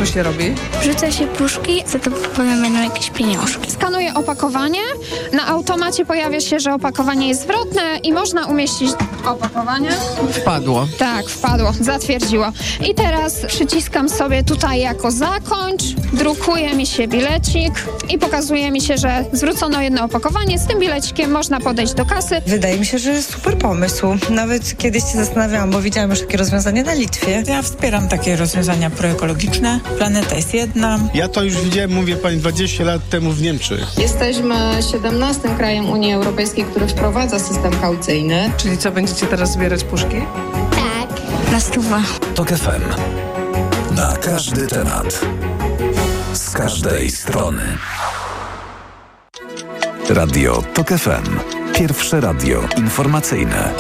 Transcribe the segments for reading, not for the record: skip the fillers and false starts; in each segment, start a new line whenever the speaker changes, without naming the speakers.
to się robi?
Wrzuca się puszki, za to potem będą jakieś pieniążki.
Skanuję opakowanie, na automacie pojawia się, że opakowanie jest zwrotne i można umieścić opakowanie.
Wpadło.
Tak, wpadło, zatwierdziło. I teraz przyciskam sobie tutaj jako zakończ, drukuje mi się bilecik i pokazuje mi się, że zwrócono jedno opakowanie. Z tym bilecikiem można podejść do kasy.
Wydaje mi się, że jest super pomysł. Nawet kiedyś się zastanawiałam, bo widziałam już takie rozwiązanie na Litwie.
Ja wspieram takie rozwiązania proekologiczne. Planeta jest jedna.
Ja to już widziałem, mówię pani, 20 lat temu w Niemczech.
Jesteśmy 17 krajem Unii Europejskiej, który wprowadza system kaucyjny.
Czyli co, będziecie teraz zbierać puszki?
Tak. Na 100.
TOK FM. Na każdy temat. Z każdej strony. Radio TOK FM. Pierwsze radio informacyjne.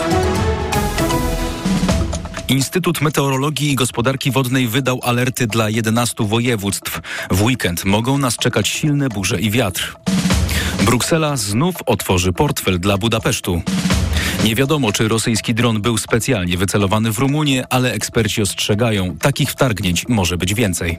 Instytut Meteorologii i Gospodarki Wodnej wydał alerty dla 11 województw. W weekend mogą nas czekać silne burze i wiatr. Bruksela znów otworzy portfel dla Budapesztu. Nie wiadomo, czy rosyjski dron był specjalnie wycelowany w Rumunię, ale eksperci ostrzegają, takich wtargnięć może być więcej.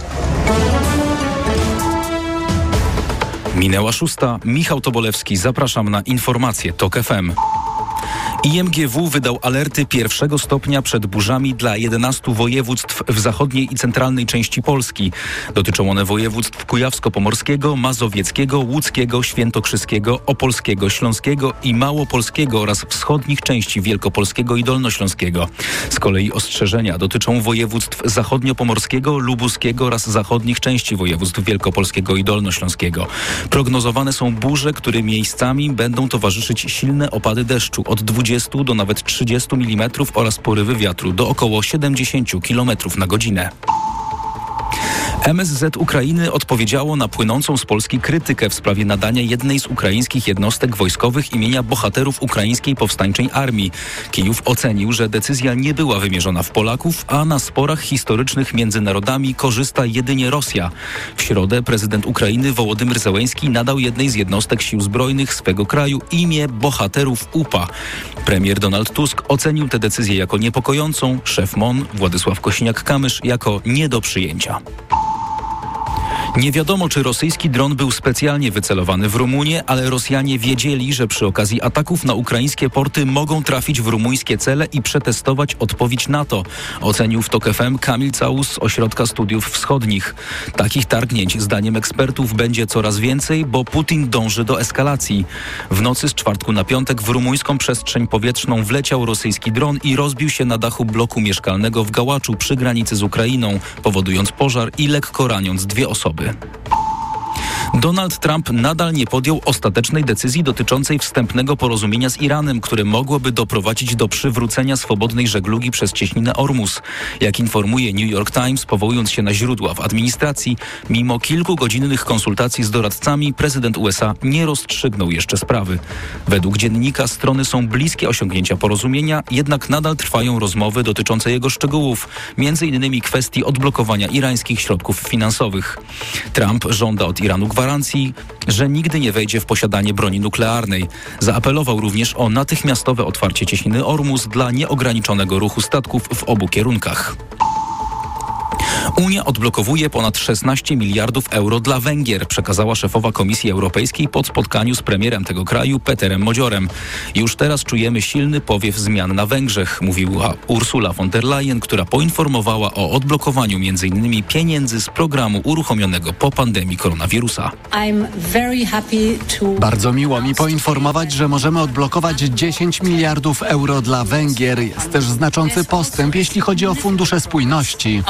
Minęła 6. Michał Tobolewski, zapraszam na informacje TOK FM. IMGW wydał alerty 1. stopnia przed burzami dla 11 województw w zachodniej i centralnej części Polski. Dotyczą one województw kujawsko-pomorskiego, mazowieckiego, łódzkiego, świętokrzyskiego, opolskiego, śląskiego i małopolskiego oraz wschodnich części wielkopolskiego i dolnośląskiego. Z kolei ostrzeżenia dotyczą województw zachodniopomorskiego, lubuskiego oraz zachodnich części województw wielkopolskiego i dolnośląskiego. Prognozowane są burze, którym miejscami będą towarzyszyć silne opady deszczu od 20 do nawet 30 mm oraz porywy wiatru do około 70 km na godzinę. MSZ Ukrainy odpowiedziało na płynącą z Polski krytykę w sprawie nadania jednej z ukraińskich jednostek wojskowych imienia bohaterów ukraińskiej powstańczej armii. Kijów ocenił, że decyzja nie była wymierzona w Polaków, a na sporach historycznych między narodami korzysta jedynie Rosja. W środę prezydent Ukrainy Wołodymyr Zełenski nadał jednej z jednostek sił zbrojnych swego kraju imię bohaterów UPA. Premier Donald Tusk ocenił tę decyzję jako niepokojącą, szef MON Władysław Kosiniak-Kamysz jako nie do przyjęcia. Nie wiadomo, czy rosyjski dron był specjalnie wycelowany w Rumunię, ale Rosjanie wiedzieli, że przy okazji ataków na ukraińskie porty mogą trafić w rumuńskie cele i przetestować odpowiedź NATO, ocenił w TOK FM Kamil Całus z Ośrodka Studiów Wschodnich. Takich targnięć, zdaniem ekspertów, będzie coraz więcej, bo Putin dąży do eskalacji. W nocy z czwartku na piątek w rumuńską przestrzeń powietrzną wleciał rosyjski dron i rozbił się na dachu bloku mieszkalnego w Gałaczu przy granicy z Ukrainą, powodując pożar i lekko raniąc 2 osoby. Donald Trump nadal nie podjął ostatecznej decyzji dotyczącej wstępnego porozumienia z Iranem, które mogłoby doprowadzić do przywrócenia swobodnej żeglugi przez cieśninę Ormus. Jak informuje New York Times, powołując się na źródła w administracji, mimo kilkugodzinnych konsultacji z doradcami, prezydent USA nie rozstrzygnął jeszcze sprawy. Według dziennika strony są bliskie osiągnięcia porozumienia, jednak nadal trwają rozmowy dotyczące jego szczegółów, m.in. kwestii odblokowania irańskich środków finansowych. Trump żąda od Iranu gwarancji, że nigdy nie wejdzie w posiadanie broni nuklearnej. Zaapelował również o natychmiastowe otwarcie cieśniny Ormus dla nieograniczonego ruchu statków w obu kierunkach. Unia odblokowuje ponad 16 miliardów euro dla Węgier, przekazała szefowa Komisji Europejskiej po spotkaniu z premierem tego kraju Peterem Modziorem. Już teraz czujemy silny powiew zmian na Węgrzech, mówiła Ursula von der Leyen, która poinformowała o odblokowaniu m.in. pieniędzy z programu uruchomionego po pandemii koronawirusa.
Bardzo miło mi poinformować, że możemy odblokować 10 miliardów euro dla Węgier. Jest też znaczący postęp, jeśli chodzi o fundusze spójności.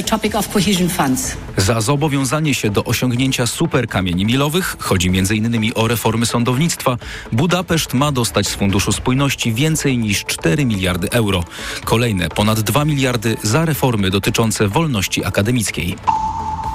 Za zobowiązanie się do osiągnięcia superkamieni milowych, chodzi m.in. o reformy sądownictwa, Budapeszt ma dostać z Funduszu Spójności więcej niż 4 miliardy euro. Kolejne ponad 2 miliardy za reformy dotyczące wolności akademickiej.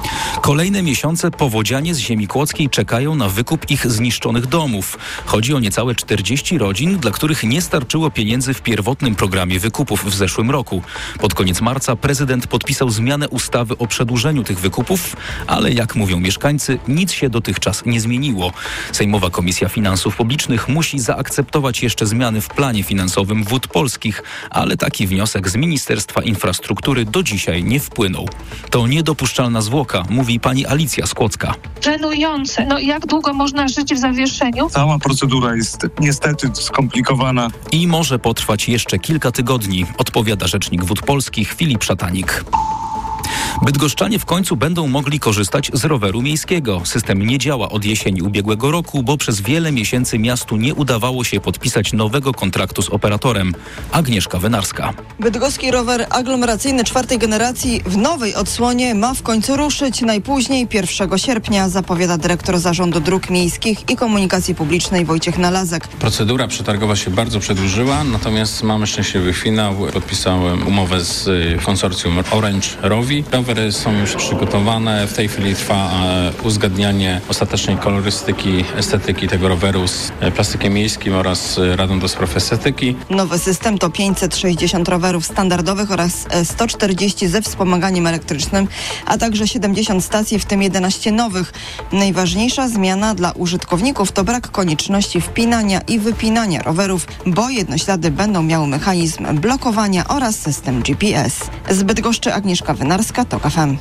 Kolejne miesiące powodzianie z ziemi kłodzkiej czekają na wykup ich zniszczonych domów. Chodzi o niecałe 40 rodzin, dla których nie starczyło pieniędzy w pierwotnym programie wykupów w zeszłym roku. Pod koniec marca prezydent podpisał zmianę ustawy o przedłużeniu tych wykupów, ale jak mówią mieszkańcy, nic się dotychczas nie zmieniło. Sejmowa Komisja Finansów Publicznych musi zaakceptować jeszcze zmiany w planie finansowym Wód Polskich, ale taki wniosek z Ministerstwa Infrastruktury do dzisiaj nie wpłynął. To niedopuszczalna zwłoka, mówi pani Alicja z Kłodzka.
Żenujące. Jak długo można żyć w zawieszeniu?
Cała procedura jest niestety skomplikowana.
I może potrwać jeszcze kilka tygodni, odpowiada rzecznik Wód Polskich Filip Szatanik. Bydgoszczanie w końcu będą mogli korzystać z roweru miejskiego. System nie działa od jesieni ubiegłego roku, bo przez wiele miesięcy miastu nie udawało się podpisać nowego kontraktu z operatorem. Agnieszka Wynarska.
Bydgoski rower aglomeracyjny 4. generacji w nowej odsłonie ma w końcu ruszyć najpóźniej 1 sierpnia, zapowiada dyrektor Zarządu Dróg Miejskich i Komunikacji Publicznej Wojciech Nalazek.
Procedura przetargowa się bardzo przedłużyła, natomiast mamy szczęśliwy finał. Podpisałem umowę z konsorcjum Orange Rovi. Rowery są już przygotowane. W tej chwili trwa uzgadnianie ostatecznej kolorystyki, estetyki tego roweru z plastykiem miejskim oraz Radą do Spraw Estetyki.
Nowy system to 560 rowerów standardowych oraz 140 ze wspomaganiem elektrycznym, a także 70 stacji, w tym 11 nowych. Najważniejsza zmiana dla użytkowników to brak konieczności wpinania i wypinania rowerów, bo jednoślady będą miały mechanizm blokowania oraz system GPS. Z Bydgoszczy Agnieszka Wynarska, TOK FM.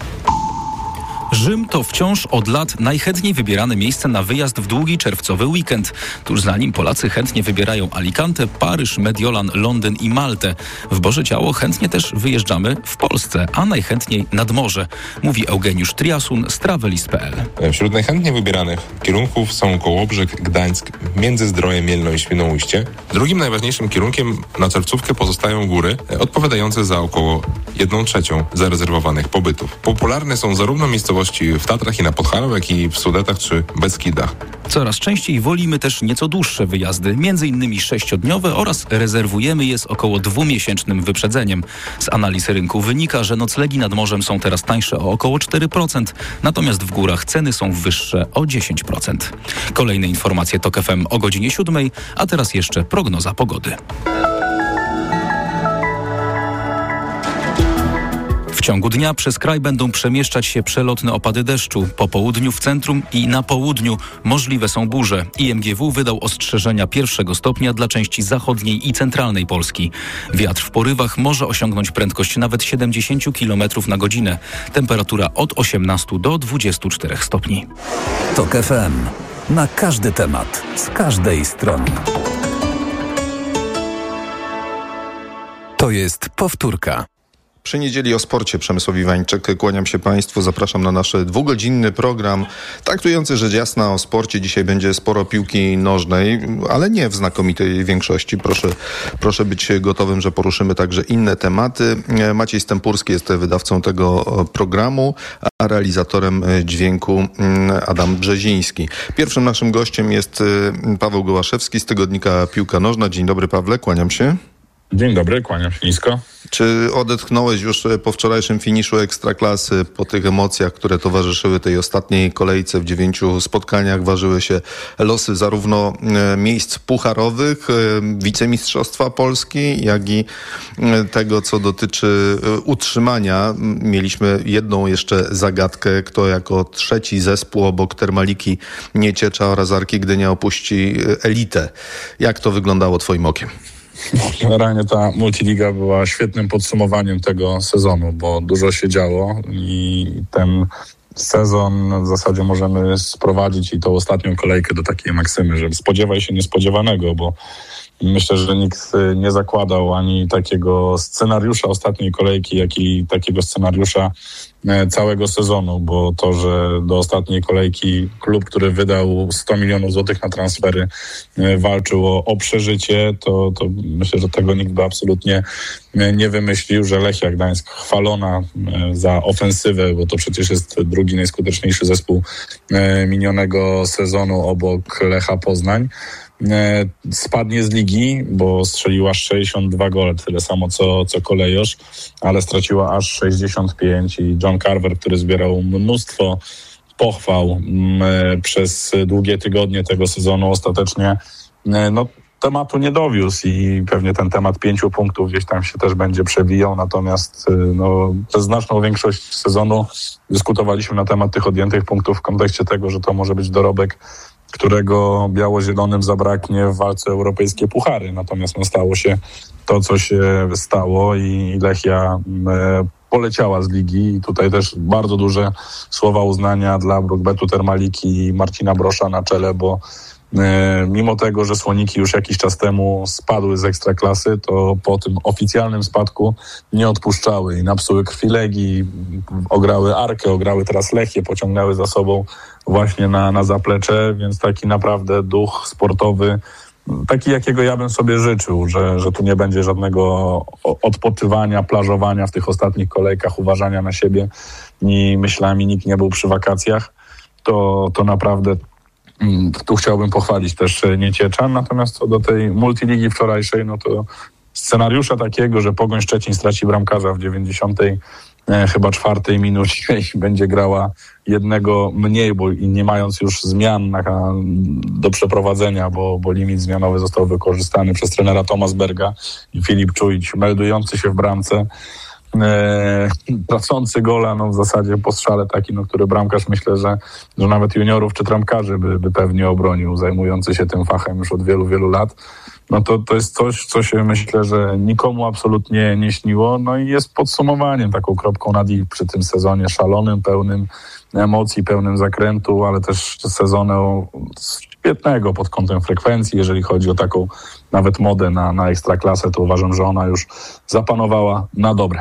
Rzym to wciąż od lat najchętniej wybierane miejsce na wyjazd w długi czerwcowy weekend. Tuż za nim Polacy chętnie wybierają Alicante, Paryż, Mediolan, Londyn i Maltę. W Boże Ciało chętnie też wyjeżdżamy w Polsce, a najchętniej nad morze, mówi Eugeniusz Triasun z Travelist.pl.
Wśród najchętniej wybieranych kierunków są Kołobrzeg, Gdańsk, Międzyzdroje, Mielno i Świnoujście. Drugim najważniejszym kierunkiem na czerwcówkę pozostają góry, odpowiadające za około 1/3 zarezerwowanych pobytów. Popularne są zarówno miejscowości w Tatrach i na Podhalu, jak i w Sudetach czy Beskidach.
Coraz częściej wolimy też nieco dłuższe wyjazdy, m.in. 6-dniowe oraz rezerwujemy je z około 2-miesięcznym wyprzedzeniem. Z analiz rynku wynika, że noclegi nad morzem są teraz tańsze o około 4%, natomiast w górach ceny są wyższe o 10%. Kolejne informacje TOK FM o godzinie 7, a teraz jeszcze prognoza pogody. W ciągu dnia przez kraj będą przemieszczać się przelotne opady deszczu. Po południu w centrum i na południu możliwe są burze. IMGW wydał ostrzeżenia 1 stopnia dla części zachodniej i centralnej Polski. Wiatr w porywach może osiągnąć prędkość nawet 70 km na godzinę. Temperatura od 18 do 24 stopni.
TOK FM. Na każdy temat, z każdej strony. To jest powtórka.
Przy niedzieli o sporcie Przemysław Iwańczyk. Kłaniam się Państwu. Zapraszam na nasz 2-godzinny program traktujący rzecz jasna o sporcie. Dzisiaj będzie sporo piłki nożnej, ale nie w znakomitej większości. Proszę być gotowym, że poruszymy także inne tematy. Maciej Stępurski jest wydawcą tego programu, a realizatorem dźwięku Adam Brzeziński. Pierwszym naszym gościem jest Paweł Gołaszewski z tygodnika Piłka Nożna. Dzień dobry, Pawle, kłaniam się.
Dzień dobry, kłaniam się nisko.
Czy odetchnąłeś już po wczorajszym finiszu Ekstraklasy, po tych emocjach, które towarzyszyły tej ostatniej kolejce? W 9 spotkaniach ważyły się losy zarówno miejsc pucharowych, wicemistrzostwa Polski, jak i tego, co dotyczy utrzymania. Mieliśmy jedną jeszcze zagadkę, kto jako trzeci zespół obok Termaliki Nieciecza oraz Arki Gdynia opuści elitę. Jak to wyglądało twoim okiem?
Generalnie ta multiliga była świetnym podsumowaniem tego sezonu, bo dużo się działo i ten sezon w zasadzie możemy sprowadzić i tą ostatnią kolejkę do takiej maksymy, że spodziewaj się niespodziewanego, bo myślę, że nikt nie zakładał ani takiego scenariusza ostatniej kolejki, jak i takiego scenariusza całego sezonu, bo to, że do ostatniej kolejki klub, który wydał 100 milionów złotych na transfery, walczył o przeżycie, to myślę, że tego nikt by absolutnie nie wymyślił, że Lechia Gdańsk chwalona za ofensywę, bo to przecież jest drugi najskuteczniejszy zespół minionego sezonu obok Lecha Poznań, spadnie z ligi, bo strzeliła 62 gole, tyle samo co Kolejosz, ale straciła aż 65 i John Carver, który zbierał mnóstwo pochwał przez długie tygodnie tego sezonu, ostatecznie tematu nie dowiózł i pewnie ten temat 5 punktów gdzieś tam się też będzie przewijał, natomiast przez znaczną większość sezonu dyskutowaliśmy na temat tych odjętych punktów w kontekście tego, że to może być dorobek, którego biało-zielonym zabraknie w walce o europejskie puchary. Natomiast stało się to, co się stało i Lechia poleciała z ligi i tutaj też bardzo duże słowa uznania dla Brookbetu Termaliki i Marcina Brosza na czele, bo mimo tego, że Słoniki już jakiś czas temu spadły z Ekstraklasy, to po tym oficjalnym spadku nie odpuszczały i napsuły krwi Legii, ograły Arkę, ograły teraz Lechię, pociągnęły za sobą właśnie na zaplecze, więc taki naprawdę duch sportowy, taki jakiego ja bym sobie życzył, że tu nie będzie żadnego odpoczywania, plażowania w tych ostatnich kolejkach, uważania na siebie i myślami, nikt nie był przy wakacjach, to naprawdę tu chciałbym pochwalić też Niecieczan. Natomiast co do tej multiligi wczorajszej, to scenariusza takiego, że Pogoń Szczecin straci bramkarza w 90. chyba 4 minucie i będzie grała jednego mniej, bo i nie mając już zmian do przeprowadzenia, bo limit zmianowy został wykorzystany przez trenera Tomasberga i Filip Czujić meldujący się w bramce, tracący gola, w zasadzie po strzale taki, który bramkarz, myślę, że nawet juniorów czy trampkarzy by pewnie obronił, zajmujący się tym fachem już od wielu, wielu lat. To jest coś, co się myślę, że nikomu absolutnie nie śniło. I jest podsumowaniem, taką kropką nad i przy tym sezonie szalonym, pełnym emocji, pełnym zakrętu, ale też sezonem świetnego pod kątem frekwencji. Jeżeli chodzi o taką nawet modę na Ekstraklasę, to uważam, że ona już zapanowała na dobre.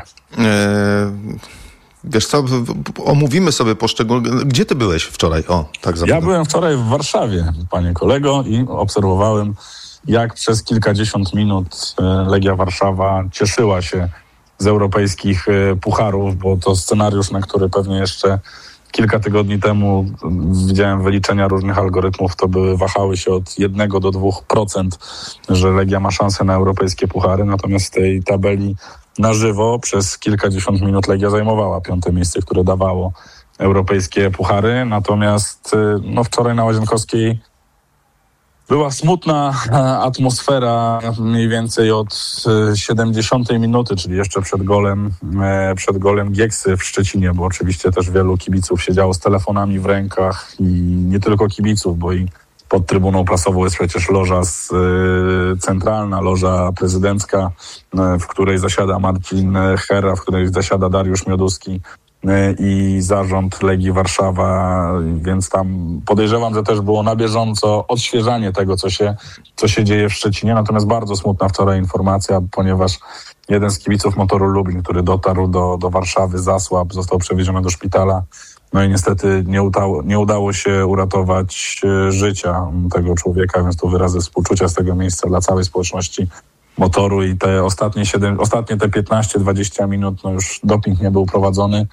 Wiesz co, omówimy sobie poszczególne... Gdzie ty byłeś wczoraj?
Ja byłem wczoraj w Warszawie, panie kolego, i obserwowałem, jak przez kilkadziesiąt minut Legia Warszawa cieszyła się z europejskich pucharów, bo to scenariusz, na który pewnie jeszcze kilka tygodni temu widziałem wyliczenia różnych algorytmów, to wahały się od 1 do 2%, że Legia ma szansę na europejskie puchary, natomiast w tej tabeli na żywo przez kilkadziesiąt minut Legia zajmowała 5. miejsce, które dawało europejskie puchary, natomiast wczoraj na Łazienkowskiej była smutna atmosfera mniej więcej od 70 minuty, czyli jeszcze przed golem Gieksy w Szczecinie, bo oczywiście też wielu kibiców siedziało z telefonami w rękach i nie tylko kibiców, bo i pod trybuną prasową jest przecież loża centralna, loża prezydencka, w której zasiada Marcin Herra, w której zasiada Dariusz Mioduski i zarząd Legii Warszawa, więc tam podejrzewam, że też było na bieżąco odświeżanie tego, co się dzieje w Szczecinie. Natomiast bardzo smutna wczoraj informacja, ponieważ jeden z kibiców Motoru Lublin, który dotarł do Warszawy, zasłabł, został przewieziony do szpitala. I niestety nie udało się uratować życia tego człowieka, więc to wyrazy współczucia z tego miejsca dla całej społeczności Motoru i te ostatnie te 15-20 minut, już doping nie był prowadzony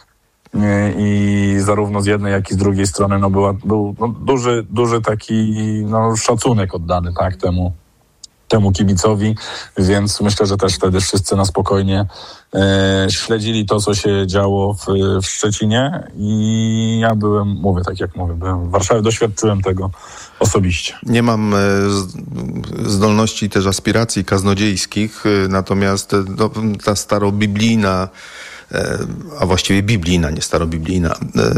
i zarówno z jednej, jak i z drugiej strony był duży taki szacunek oddany temu kibicowi, więc myślę, że też wtedy wszyscy na spokojnie śledzili to, co się działo w Szczecinie i ja byłem w Warszawie, doświadczyłem tego osobiście.
Nie mam zdolności też aspiracji kaznodziejskich, natomiast ta starobiblijna, a właściwie biblijna, nie starobiblijna,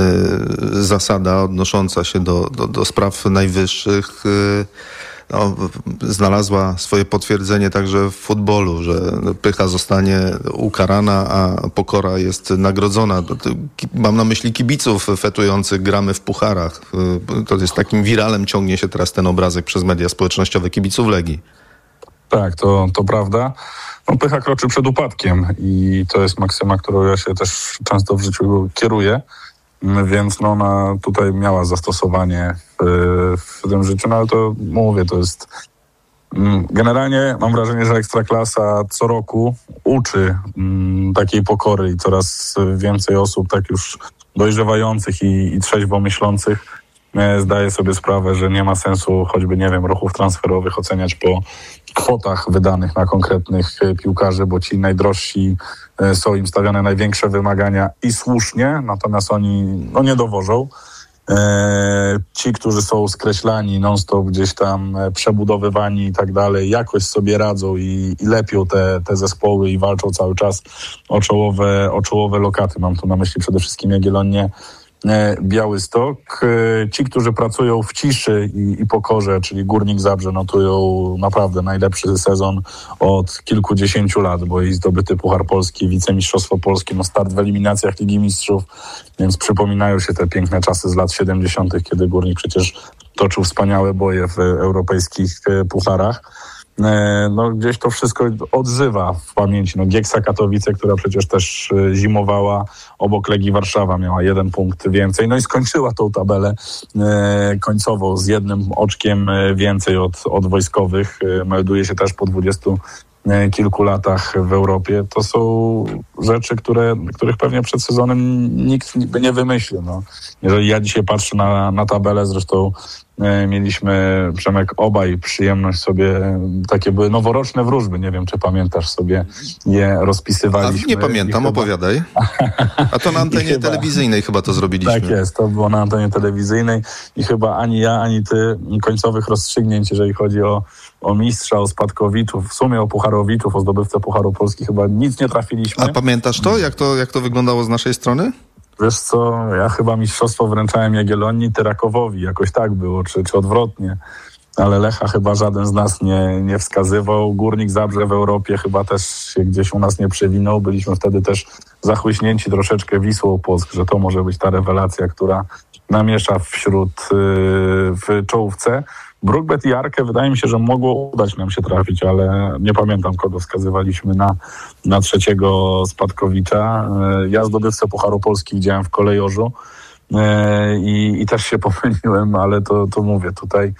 zasada odnosząca się do spraw najwyższych znalazła swoje potwierdzenie także w futbolu, że pycha zostanie ukarana, a pokora jest nagrodzona. Mam na myśli kibiców fetujących gramy w pucharach. To jest takim wiralem, ciągnie się teraz ten obrazek przez media społecznościowe kibiców Legii. Tak,
to prawda. Pycha kroczy przed upadkiem i to jest maksyma, którą ja się też często w życiu kieruję. Więc ona tutaj miała zastosowanie w tym życiu, ale to mówię, to jest generalnie mam wrażenie, że Ekstraklasa co roku uczy takiej pokory i coraz więcej osób tak już dojrzewających i trzeźwo myślących zdaję sobie sprawę, że nie ma sensu choćby, nie wiem, ruchów transferowych oceniać po kwotach wydanych na konkretnych piłkarzy, bo ci najdrożsi są im stawiane największe wymagania i słusznie, natomiast oni nie dowożą. Ci, którzy są skreślani non-stop, gdzieś tam przebudowywani i tak dalej, jakoś sobie radzą i lepią te zespoły i walczą cały czas o czołowe lokaty. Mam tu na myśli przede wszystkim Jagiellonię, Białystok. Ci, którzy pracują w ciszy i pokorze, czyli Górnik Zabrze, notują naprawdę najlepszy sezon od kilkudziesięciu lat, bo i zdobyty Puchar Polski, wicemistrzostwo Polskie, start w eliminacjach Ligi Mistrzów, więc przypominają się te piękne czasy z lat 70., kiedy Górnik przecież toczył wspaniałe boje w europejskich pucharach. Gdzieś to wszystko odżywa w pamięci. Gieksa Katowice, która przecież też zimowała obok Legii Warszawa, miała 1 punkt więcej, i skończyła tą tabelę końcową z 1 oczkiem więcej od wojskowych. Melduje się też po 20 kilku latach w Europie. To są rzeczy, których pewnie przed sezonem nikt by nie wymyślił. Jeżeli ja dzisiaj patrzę na tabelę, zresztą mieliśmy, Przemek, obaj przyjemność sobie, takie były noworoczne wróżby, nie wiem, czy pamiętasz, sobie je rozpisywaliśmy.
Nie pamiętam, opowiadaj. A to na antenie telewizyjnej chyba to zrobiliśmy.
Tak jest, to było na antenie telewizyjnej i chyba ani ja, ani ty końcowych rozstrzygnięć, jeżeli chodzi o mistrza, o spadkowiczów, w sumie o pucharowiczów, o zdobywcę Pucharu Polski chyba nic nie trafiliśmy.
A pamiętasz to? Jak to wyglądało z naszej strony?
Wiesz co, ja chyba mistrzostwo wręczałem Jagiellonii, ty Rakowowi, jakoś tak było, czy odwrotnie. Ale Lecha chyba żaden z nas nie wskazywał. Górnik Zabrze w Europie chyba też się gdzieś u nas nie przewinął. Byliśmy wtedy też zachłyśnięci troszeczkę Wisłą Płock, że to może być ta rewelacja, która namiesza w czołówce. Brookbet i Arkę wydaje mi się, że mogło udać nam się trafić, ale nie pamiętam, kogo wskazywaliśmy na trzeciego spadkowicza. Ja zdobywcę Pucharu Polski widziałem w Kolejorzu i też się pomyliłem, ale to mówię tutaj.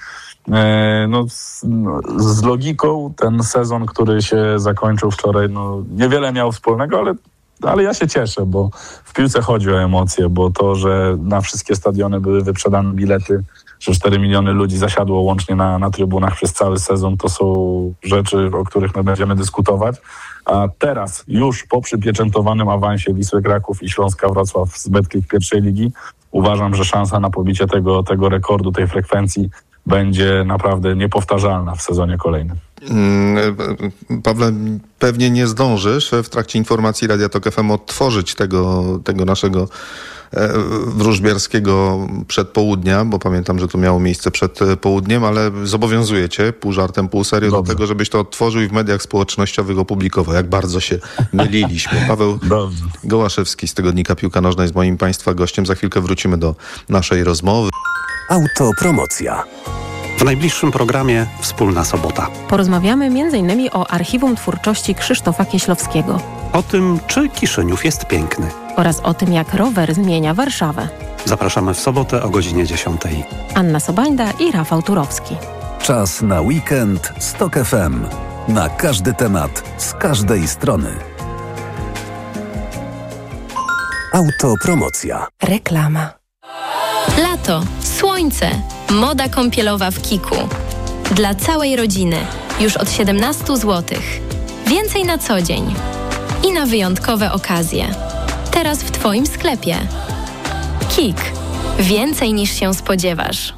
Z logiką ten sezon, który się zakończył wczoraj, niewiele miał wspólnego, ale ja się cieszę, bo w piłce chodzi o emocje, bo to, że na wszystkie stadiony były wyprzedane bilety, że 4 miliony ludzi zasiadło łącznie na trybunach przez cały sezon, to są rzeczy, o których my będziemy dyskutować. A teraz, już po przypieczętowanym awansie Wisły Kraków i Śląska Wrocław z Betclic pierwszej ligi, uważam, że szansa na pobicie tego rekordu, tej frekwencji będzie naprawdę niepowtarzalna w sezonie kolejnym.
Pawle, pewnie nie zdążysz w trakcie informacji Radia Tok FM odtworzyć tego naszego wróżbiarskiego przedpołudnia, bo pamiętam, że to miało miejsce przed południem, ale zobowiązuję cię, pół żartem, pół serio, do tego, żebyś to odtworzył i w mediach społecznościowych opublikował. Jak bardzo się myliliśmy. Paweł Gołaszewski z tygodnika Piłka Nożna jest moim państwa gościem. Za chwilkę wrócimy do naszej rozmowy.
Autopromocja.
W najbliższym programie Wspólna Sobota.
Porozmawiamy m.in. o archiwum twórczości Krzysztofa Kieślowskiego.
O tym, czy Kiszyniów jest piękny.
Oraz o tym, jak rower zmienia Warszawę.
Zapraszamy w sobotę o godzinie 10.
Anna Sobańda i Rafał Turowski.
Czas na weekend z Tok FM. Na każdy temat, z każdej strony. Autopromocja.
Reklama.
Lato, słońce, moda kąpielowa w Kiku. Dla całej rodziny, już od 17 zł. Więcej na co dzień. I na wyjątkowe okazje. Teraz w Twoim sklepie. Kik. Więcej niż się spodziewasz.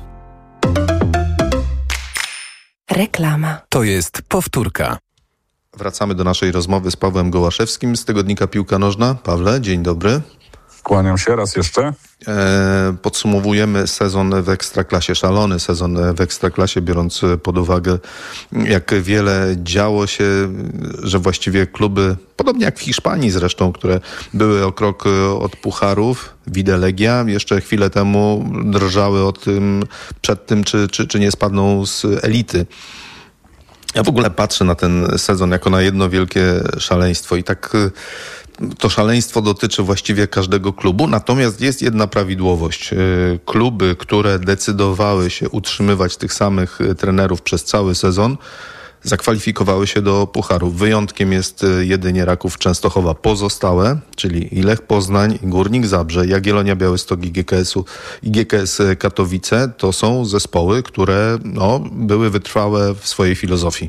Reklama.
To jest powtórka.
Wracamy do naszej rozmowy z Pawłem Gołaszewskim z tygodnika Piłka Nożna. Pawle, dzień dobry.
Kłaniam się raz jeszcze.
Podsumowujemy sezon w Ekstraklasie, szalony sezon w Ekstraklasie, biorąc pod uwagę, jak wiele działo się, że właściwie kluby, podobnie jak w Hiszpanii zresztą, które były o krok od pucharów, Wide Legia, jeszcze chwilę temu drżały przed tym, czy nie spadną z elity. Ja w ogóle patrzę na ten sezon jako na jedno wielkie szaleństwo i tak to szaleństwo dotyczy właściwie każdego klubu, natomiast jest jedna prawidłowość. Kluby, które decydowały się utrzymywać tych samych trenerów przez cały sezon, zakwalifikowały się do pucharów. Wyjątkiem jest jedynie Raków Częstochowa. Pozostałe, czyli i Lech Poznań, i Górnik Zabrze, Jagiellonia Białystok i GKS Katowice, to są zespoły, które były wytrwałe w swojej filozofii.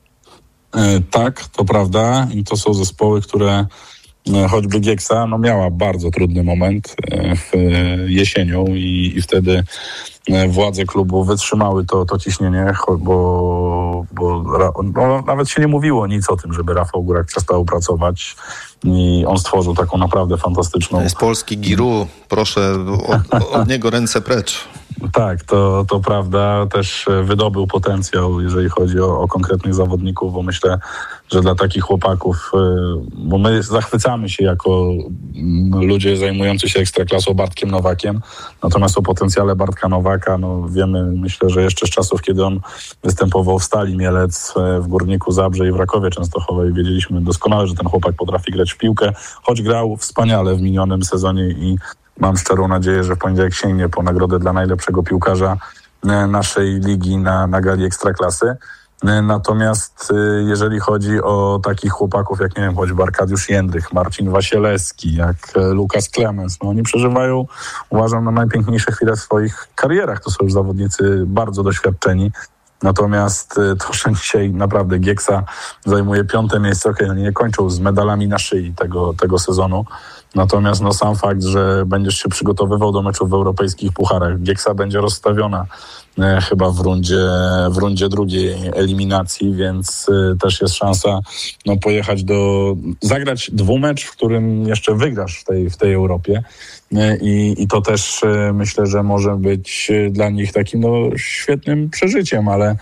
Tak, to prawda. I to są zespoły, które choćby Gieksa miała bardzo trudny moment jesienią i wtedy władze klubu wytrzymały to ciśnienie, bo nawet się nie mówiło nic o tym, żeby Rafał Górak przestał pracować i on stworzył taką naprawdę fantastyczną...
To jest polski Giroud, proszę od niego ręce precz.
Tak, to prawda. Też wydobył potencjał, jeżeli chodzi o konkretnych zawodników, bo myślę, że dla takich chłopaków, bo my zachwycamy się jako ludzie zajmujący się ekstraklasą Bartkiem Nowakiem, natomiast o potencjale Bartka Nowaka wiemy, myślę, że jeszcze z czasów, kiedy on występował w Stali Mielec, w Górniku Zabrze i w Rakowie Częstochowej, wiedzieliśmy doskonale, że ten chłopak potrafi grać w piłkę, choć grał wspaniale w minionym sezonie i mam szczerą nadzieję, że w poniedziałek sięgnie po nagrodę dla najlepszego piłkarza naszej ligi na gali Ekstraklasy. Natomiast jeżeli chodzi o takich chłopaków jak, nie wiem, choćby Arkadiusz Jędrych, Marcin Wasielewski, jak Lukas Klemens, oni przeżywają, uważam, najpiękniejsze chwile w swoich karierach. To są już zawodnicy bardzo doświadczeni. Natomiast to, że dzisiaj naprawdę Gieksa zajmuje 5. miejsce, oni nie kończą z medalami na szyi tego sezonu. Natomiast sam fakt, że będziesz się przygotowywał do meczów w europejskich pucharach. Gieksa będzie rozstawiona chyba w rundzie drugiej eliminacji, więc też jest szansa pojechać zagrać dwumecz, w którym jeszcze wygrasz w tej Europie. I to też myślę, że może być dla nich takim świetnym przeżyciem, ale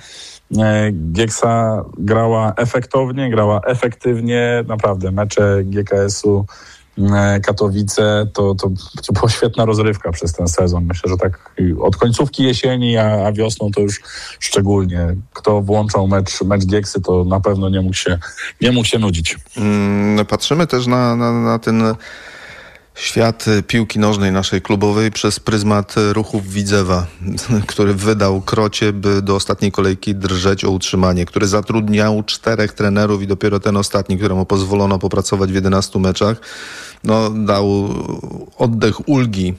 Gieksa grała efektownie, grała efektywnie, naprawdę mecze GKS-u Katowice to była świetna rozrywka przez ten sezon. Myślę, że tak od końcówki jesieni, a wiosną to już szczególnie. Kto włączał mecz Gieksy, to na pewno nie mógł się nudzić.
Patrzymy też na ten świat piłki nożnej naszej klubowej przez pryzmat Ruchów Widzewa, który wydał krocie, by do ostatniej kolejki drżeć o utrzymanie, który zatrudniał 4 trenerów i dopiero ten ostatni, któremu pozwolono popracować w 11 meczach, dał oddech ulgi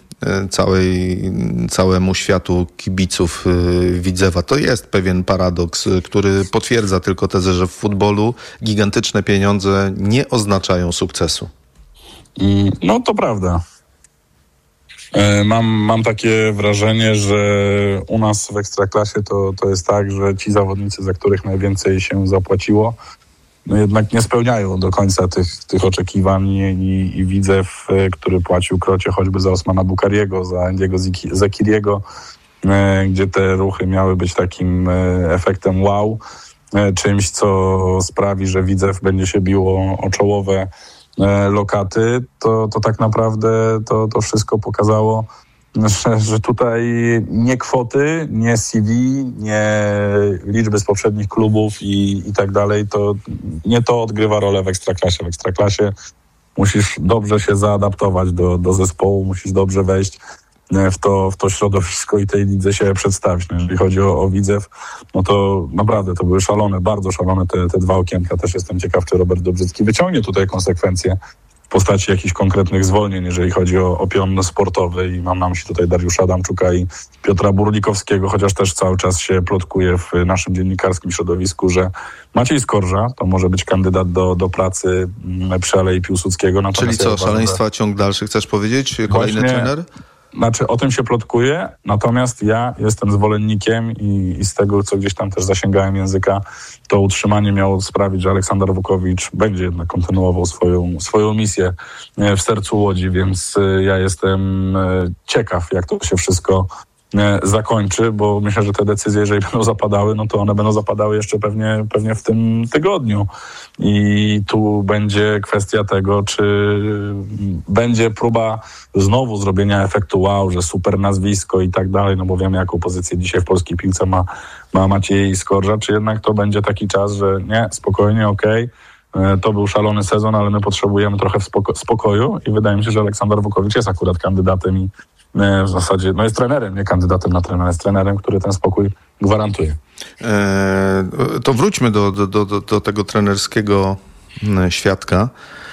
całemu światu kibiców Widzewa. To jest pewien paradoks, który potwierdza tylko tezę, że w futbolu gigantyczne pieniądze nie oznaczają sukcesu.
To prawda. Mam takie wrażenie, że u nas w Ekstraklasie to jest tak, że ci zawodnicy, za których najwięcej się zapłaciło, jednak nie spełniają do końca tych oczekiwań i Widzew, który płacił krocie choćby za Osmana Bukariego, za Andiego Zekiriego, gdzie te ruchy miały być takim efektem wow, czymś, co sprawi, że Widzew będzie się biło o czołowe lokaty, to tak naprawdę to wszystko pokazało, że tutaj nie kwoty, nie CV, nie liczby z poprzednich klubów i tak dalej, to nie to odgrywa rolę w Ekstraklasie. W Ekstraklasie musisz dobrze się zaadaptować do zespołu, musisz dobrze wejść w to środowisko i tej lidze się przedstawić. Jeżeli chodzi o Widzew, to naprawdę to były bardzo szalone te 2 okienka. Też jestem ciekaw, czy Robert Dobrzycki wyciągnie tutaj konsekwencje w postaci jakichś konkretnych zwolnień, jeżeli chodzi o pion sportowy i mam na myśli tutaj Dariusza Adamczuka i Piotra Burlikowskiego, chociaż też cały czas się plotkuje w naszym dziennikarskim środowisku, że Maciej Skorża to może być kandydat do pracy przy Alei Piłsudskiego.
Czyli co, szaleństwa ciąg dalszy chcesz powiedzieć? Kolejny trener?
O tym się plotkuje, natomiast ja jestem zwolennikiem i z tego, co gdzieś tam też zasięgałem języka, to utrzymanie miało sprawić, że Aleksander Wukowicz będzie jednak kontynuował swoją misję w sercu Łodzi, więc ja jestem ciekaw, jak to się wszystko zakończy, bo myślę, że te decyzje, jeżeli będą zapadały, to one będą zapadały jeszcze pewnie w tym tygodniu. I tu będzie kwestia tego, czy będzie próba znowu zrobienia efektu wow, że super nazwisko i tak dalej, bo wiemy, jaką pozycję dzisiaj w polskiej piłce ma Maciej Skorża, czy jednak to będzie taki czas, że nie, spokojnie, okej. To był szalony sezon, ale my potrzebujemy trochę spokoju i wydaje mi się, że Aleksander Wukowicz jest akurat kandydatem i w zasadzie jest trenerem, nie kandydatem na trenera, jest trenerem, który ten spokój gwarantuje.
To wróćmy do tego trenerskiego świadka.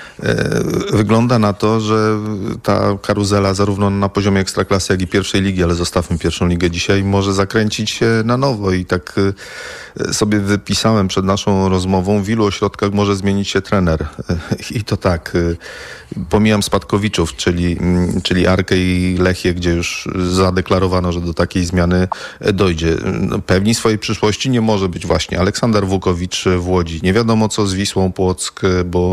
Wygląda na to, że ta karuzela zarówno na poziomie Ekstraklasy, jak i pierwszej ligi, ale zostawmy pierwszą ligę dzisiaj, może zakręcić się na nowo i tak sobie wypisałem przed naszą rozmową, w ilu ośrodkach może zmienić się trener. I to tak, pomijam spadkowiczów, czyli Arkę i Lechię, gdzie już zadeklarowano, że do takiej zmiany dojdzie. Pewni swojej przyszłości nie może być właśnie Aleksander Wukowicz w Łodzi. Nie wiadomo co z Wisłą Płock, bo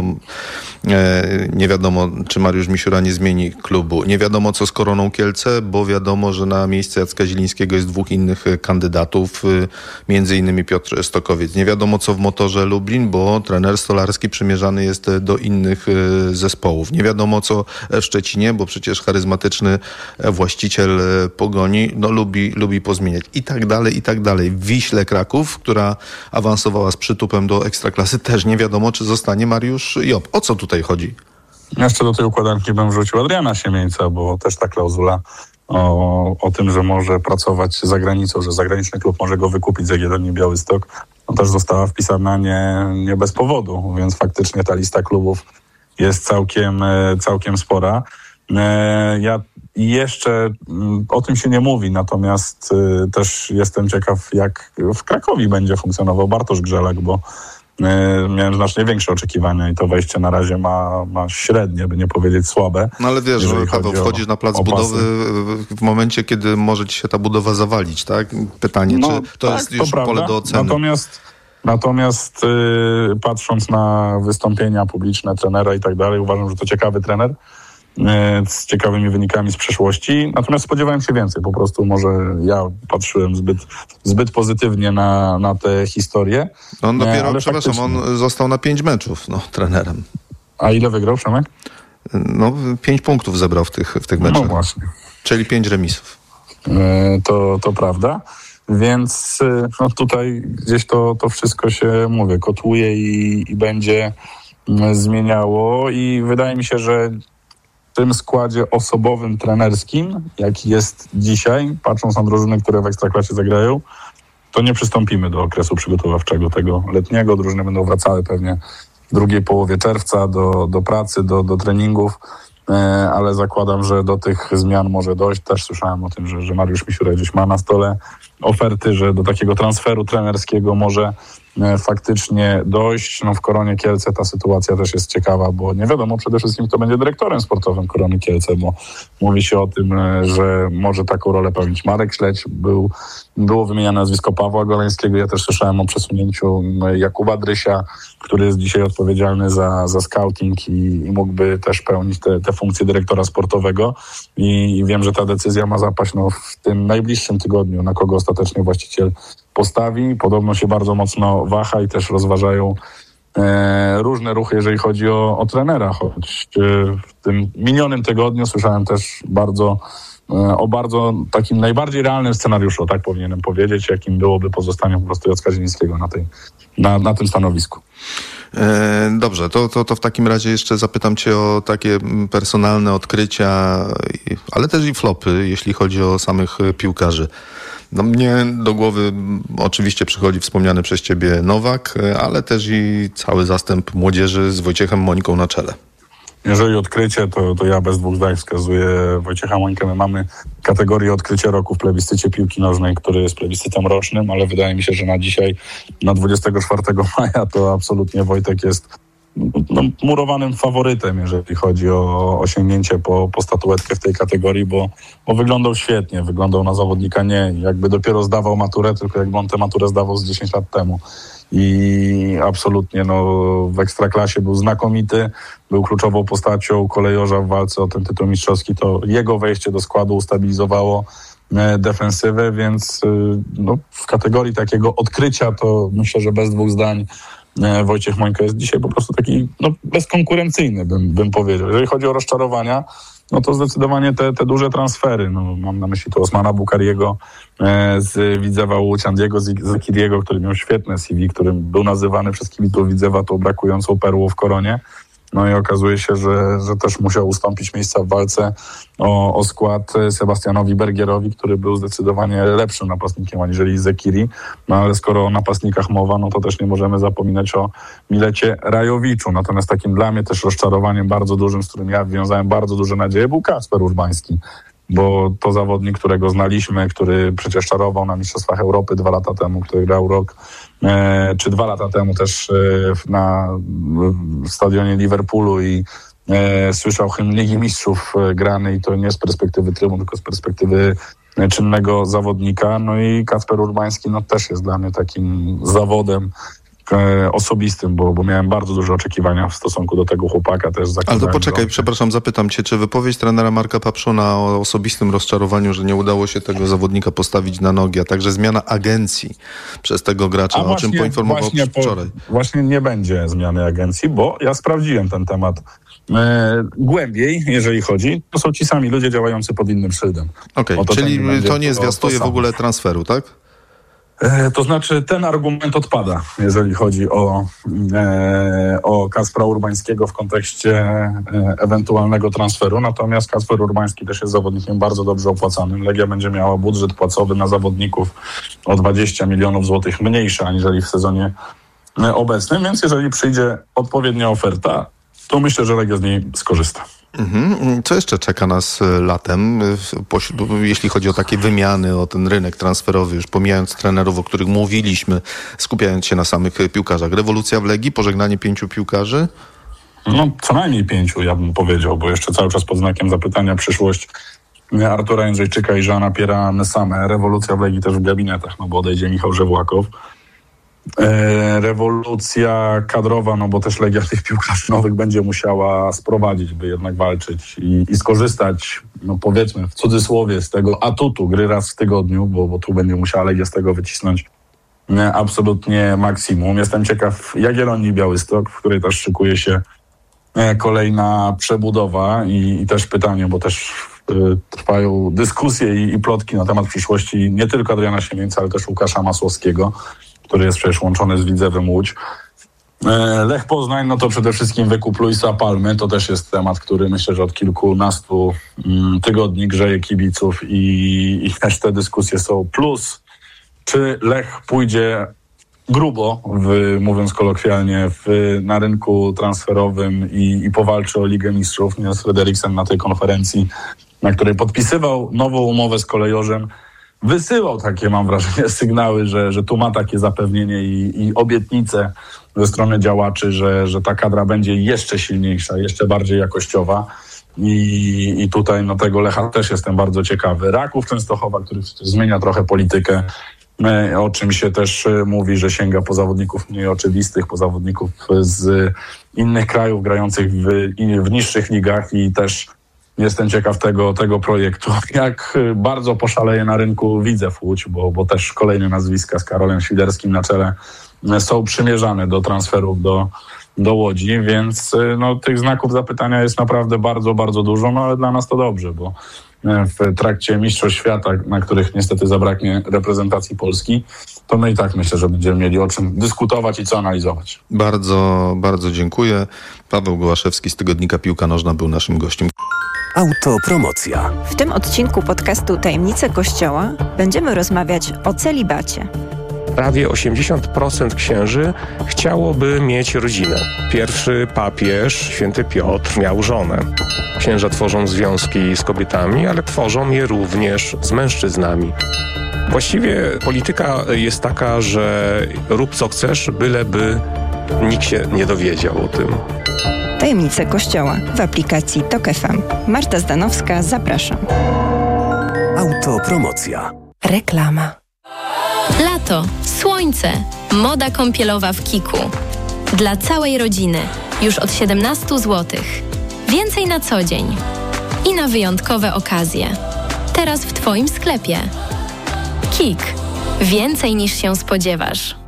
nie wiadomo, czy Mariusz Misiura nie zmieni klubu. Nie wiadomo, co z Koroną Kielce, bo wiadomo, że na miejsce Jacka Zielińskiego jest 2 innych kandydatów, między innymi Piotr Stokowiec. Nie wiadomo, co w Motorze Lublin, bo trener Stolarski przymierzany jest do innych zespołów. Nie wiadomo, co w Szczecinie, bo przecież charyzmatyczny właściciel Pogoni lubi pozmieniać. I tak dalej, i tak dalej. W Wiśle Kraków, która awansowała z przytupem do Ekstraklasy, też nie wiadomo, czy zostanie Mariusz Job. O co tutaj chodzi?
Jeszcze do tej układanki bym wrzucił Adriana Siemieńca, bo też ta klauzula o tym, że może pracować za granicą, że zagraniczny klub może go wykupić z Jagiellonii Białystok, też została wpisana nie bez powodu, więc faktycznie ta lista klubów jest całkiem spora. Ja jeszcze o tym się nie mówi, natomiast też jestem ciekaw, jak w Krakowie będzie funkcjonował Bartosz Grzelak, bo miałem znacznie większe oczekiwania i to wejście na razie ma średnie, by nie powiedzieć słabe.
No ale wiesz, Paweł, wchodzisz na plac budowy w momencie, kiedy może ci się ta budowa zawalić, tak? Pytanie, czy to jest już pole do oceny.
Natomiast patrząc na wystąpienia publiczne trenera i tak dalej, uważam, że to ciekawy trener z ciekawymi wynikami z przeszłości. Natomiast spodziewałem się więcej. Po prostu może ja patrzyłem zbyt pozytywnie na tę historię.
On dopiero, przepraszam, on został na 5 meczów trenerem.
A ile wygrał, Przemek?
5 punktów zebrał w tych meczach.
No właśnie.
Czyli 5 remisów.
To prawda. Więc tutaj gdzieś to wszystko się, kotłuje i będzie zmieniało. I wydaje mi się, że w tym składzie osobowym, trenerskim, jaki jest dzisiaj, patrząc na drużyny, które w Ekstraklasie zagrają, to nie przystąpimy do okresu przygotowawczego tego letniego. Drużyny będą wracały pewnie w drugiej połowie czerwca do pracy, do treningów, ale zakładam, że do tych zmian może dojść. Też słyszałem o tym, że Mariusz Misiura gdzieś ma na stole oferty, że do takiego transferu trenerskiego może faktycznie dojść. W Koronie Kielce ta sytuacja też jest ciekawa, bo nie wiadomo przede wszystkim, kto będzie dyrektorem sportowym Korony Kielce, bo mówi się o tym, że może taką rolę pełnić Marek Śledź. Było wymieniane nazwisko Pawła Goleńskiego. Ja też słyszałem o przesunięciu Jakuba Drysia, który jest dzisiaj odpowiedzialny za scouting i mógłby też pełnić te funkcje dyrektora sportowego. I wiem, że ta decyzja ma zapaść w tym najbliższym tygodniu, na kogo ostatecznie właściciel postawi. Podobno się bardzo mocno waha i też rozważają różne ruchy, jeżeli chodzi o trenera. Choć w tym minionym tygodniu słyszałem też o bardzo takim najbardziej realnym scenariuszu, tak powinienem powiedzieć, jakim byłoby pozostanie po prostu Jacka Zielińskiego na tym stanowisku.
Dobrze, to w takim razie jeszcze zapytam cię o takie personalne odkrycia, ale też i flopy, jeśli chodzi o samych piłkarzy. Mnie do głowy oczywiście przychodzi wspomniany przez ciebie Nowak, ale też i cały zastęp młodzieży z Wojciechem Mońką na czele.
Jeżeli odkrycie, to ja bez 2 zdań wskazuję Wojciecha Mońkę. My mamy kategorię odkrycia roku w plebiscycie piłki nożnej, który jest plebiscytem rocznym, ale wydaje mi się, że na dzisiaj, na 24 maja, to absolutnie Wojtek jest murowanym faworytem, jeżeli chodzi o osiągnięcie po statuetkę w tej kategorii, bo wyglądał świetnie. Wyglądał na zawodnika nie jakby dopiero zdawał maturę, tylko jakby on tę maturę zdawał z 10 lat temu. I absolutnie w Ekstraklasie był znakomity, był kluczową postacią kolejorza w walce o ten tytuł mistrzowski. To jego wejście do składu ustabilizowało defensywę, więc w kategorii takiego odkrycia to myślę, że bez 2 zdań Wojciech Mońko jest dzisiaj po prostu taki bezkonkurencyjny, bym powiedział. Jeżeli chodzi o rozczarowania, to zdecydowanie te duże transfery. Mam na myśli tu Osmana Bukariego z Widzewa Łódź, Andiego Zakiriego, który miał świetne CV, którym był nazywany przez kibiców Widzewa tą brakującą perłą w Koronie. No i okazuje się, że też musiał ustąpić miejsca w walce o skład Sebastianowi Bergierowi, który był zdecydowanie lepszym napastnikiem aniżeli Zekiri. No ale skoro o napastnikach mowa, no to też nie możemy zapominać o Milecie Rajowiczu. Natomiast takim dla mnie też rozczarowaniem bardzo dużym, z którym ja wiązałem bardzo duże nadzieje, był Kacper Urbański. Bo to zawodnik, którego znaliśmy, który przecież czarował na Mistrzostwach Europy 2 lata temu, który grał rok, czy 2 lata temu też na stadionie Liverpoolu i słyszał hymn Ligi Mistrzów grany i to nie z perspektywy trybun, tylko z perspektywy czynnego zawodnika. No i Kacper Urbański też jest dla mnie takim zawodem osobistym, bo miałem bardzo duże oczekiwania w stosunku do tego chłopaka też.
Ale to poczekaj, przepraszam, zapytam cię, czy wypowiedź trenera Marka Papszuna o osobistym rozczarowaniu, że nie udało się tego zawodnika postawić na nogi, a także zmiana agencji przez tego gracza, o czym poinformował wczoraj? Właśnie nie będzie zmiany agencji, bo ja sprawdziłem ten temat głębiej, jeżeli chodzi, to są ci sami ludzie działający pod innym szyldem. Okej, czyli to nie zwiastuje w ogóle transferu, tak?
To znaczy ten argument odpada, jeżeli chodzi o Kacpra Urbańskiego w kontekście ewentualnego transferu. Natomiast Kacper Urbański też jest zawodnikiem bardzo dobrze opłacanym. Legia będzie miała budżet płacowy na zawodników o 20 milionów złotych mniejszy aniżeli w sezonie obecnym, więc jeżeli przyjdzie odpowiednia oferta, to myślę, że Legia z niej skorzysta.
Co jeszcze czeka nas latem, jeśli chodzi o takie wymiany, o ten rynek transferowy, już pomijając trenerów, o których mówiliśmy, skupiając się na samych piłkarzach? Rewolucja w Legii, pożegnanie 5 piłkarzy?
No, co najmniej 5, ja bym powiedział, bo jeszcze cały czas pod znakiem zapytania przyszłość Artura Jędrzejczyka i Jeana Pierre'a Messame. Rewolucja w Legii też w gabinetach, bo odejdzie Michał Żewłakow. Rewolucja kadrowa, bo też Legia tych piłkarzy nowych będzie musiała sprowadzić, by jednak walczyć i skorzystać, powiedzmy w cudzysłowie, z tego atutu gry raz w tygodniu, bo tu będzie musiała Legia z tego wycisnąć absolutnie maksimum. Jestem ciekaw Jagiellonii Białystok, w której też szykuje się kolejna przebudowa i też pytanie, bo też trwają dyskusje i plotki na temat przyszłości nie tylko Adriana Siemieńca, ale też Łukasza Masłowskiego, który jest przecież łączony z Widzewem Łódź. Lech Poznań, to przede wszystkim wykup Luisa Palmy. To też jest temat, który myślę, że od kilkunastu tygodni grzeje kibiców i też te dyskusje są. Plus, czy Lech pójdzie grubo, mówiąc kolokwialnie, na rynku transferowym i powalczy o Ligę Mistrzów. Nils Frederiksen na tej konferencji, na której podpisywał nową umowę z Kolejorzem, wysyłał takie, mam wrażenie, sygnały, że tu ma takie zapewnienie i obietnice ze strony działaczy, że ta kadra będzie jeszcze silniejsza, jeszcze bardziej jakościowa. I tutaj tego Lecha też jestem bardzo ciekawy. Raków Częstochowa, który zmienia trochę politykę, o czym się też mówi, że sięga po zawodników mniej oczywistych, po zawodników z innych krajów grających w niższych ligach i też jestem ciekaw tego projektu. Jak bardzo poszaleje na rynku Widzew Łódź, bo też kolejne nazwiska z Karolem Świderskim na czele są przymierzane do transferów do Łodzi, więc tych znaków zapytania jest naprawdę bardzo, bardzo dużo, ale dla nas to dobrze, bo w trakcie Mistrzostw Świata, na których niestety zabraknie reprezentacji Polski, to my i tak myślę, że będziemy mieli o czym dyskutować i co analizować.
Bardzo, bardzo dziękuję. Paweł Gołaszewski z tygodnika Piłka Nożna był naszym gościem.
Autopromocja. W tym odcinku podcastu Tajemnice Kościoła będziemy rozmawiać o celibacie.
Prawie 80% księży chciałoby mieć rodzinę. Pierwszy papież, święty Piotr, miał żonę. Księża tworzą związki z kobietami, ale tworzą je również z mężczyznami. Właściwie polityka jest taka, że rób co chcesz, byleby nikt się nie dowiedział o tym.
Tajemnice Kościoła w aplikacji TOK FM. Marta Zdanowska, zapraszam. Autopromocja. Reklama.
Lato, słońce, moda kąpielowa w Kiku. Dla całej rodziny, już od 17 zł. Więcej na co dzień i na wyjątkowe okazje. Teraz w Twoim sklepie. Kik. Więcej niż się spodziewasz.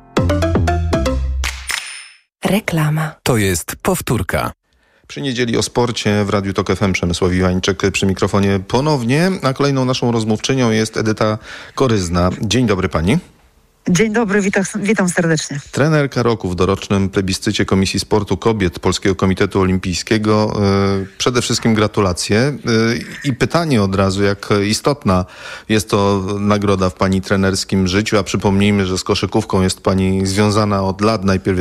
Reklama.
To jest powtórka.
Przy niedzieli o sporcie w Radiu TOK FM Przemysław Iwańczyk przy mikrofonie ponownie, a kolejną naszą rozmówczynią jest Edyta Koryzna. Dzień dobry pani.
Dzień dobry, witam serdecznie.
Trenerka roku w dorocznym plebiscycie Komisji Sportu Kobiet Polskiego Komitetu Olimpijskiego. Przede wszystkim gratulacje i pytanie od razu, jak istotna jest to nagroda w pani trenerskim życiu, a przypomnijmy, że z koszykówką jest pani związana od lat, najpierw